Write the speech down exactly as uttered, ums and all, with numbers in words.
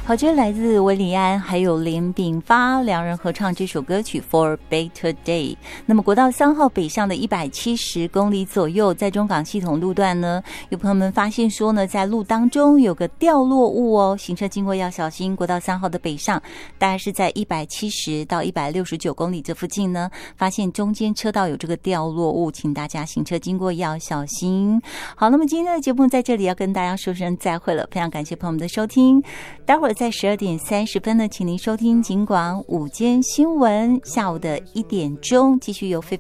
好，这来自韦礼安还有林炳发两人合唱这首歌曲 For Better Day。 那么国道三号北上的一百七十公里左右，在中港系统路段呢，有朋友们发现说呢，在路当中有个掉落物哦，行车经过要小心。国道三号的北上大概是在一百七十到一百六十九公里这附近呢，发现中间车道有这个掉落物，请大家行车经过要小心。好，那么今天的节目在这里要跟大家说声再会了，非常感谢朋友们的收听。待会儿在十二点三十分呢，请您收听警广午间新闻，下午的一点钟继续由飞